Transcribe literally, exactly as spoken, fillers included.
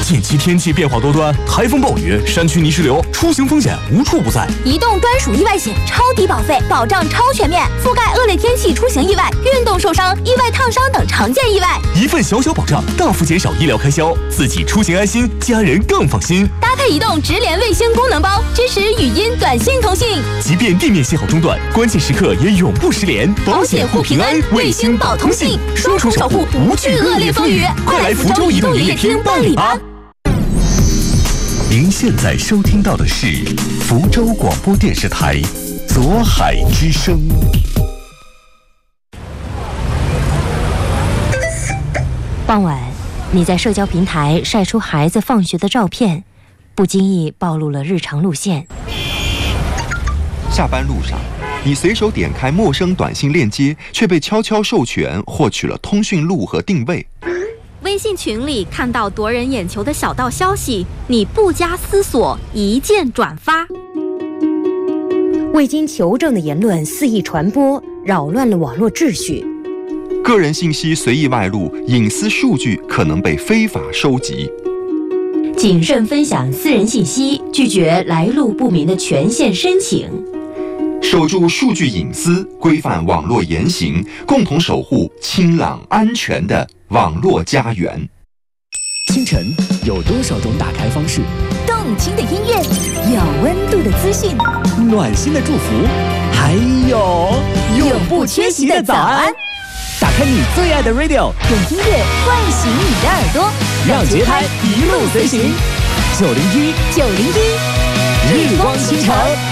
近期天气变化多端，台风暴雨、山区泥石流，出行风险无处不在。 移动专属意外险，超低保费，保障超全面，覆盖恶劣天气出行意外、运动受伤、意外烫伤等常见意外。 一份小小保障，大幅减少医疗开销，自己出行安心，家人更放心。 搭配移动直连卫星功能包，支持语音、短信通信， 即便地面信号中断，关键时刻也永不失联。 保险护平安，卫星保通信，双重守护，不惧恶劣风雨。快来福州移动营业厅办理吧！ 您现在收听到的是福州广播电视台左海之声。 傍晚，你在社交平台晒出孩子放学的照片，不经意暴露了日常路线。 下班路上，你随手点开陌生短信链接，却被悄悄授权获取了通讯录和定位。 微信群里看到夺人眼球的小道消息，你不加思索一键转发。 未经求证的言论肆意传播，扰乱了网络秩序。 个人信息随意外露，隐私数据可能被非法收集。 谨慎分享私人信息，拒绝来路不明的权限申请。 守住数据隐私，规范网络言行，共同守护清朗安全的网络家园。 清晨有多少种打开方式？ 动听的音乐，有温度的资讯， 暖心的祝福，还有永不缺席的早安。 打开你最爱的 radio， 用音乐唤醒你的耳朵， 让节拍一路随行。九零一九零一，日光倾城。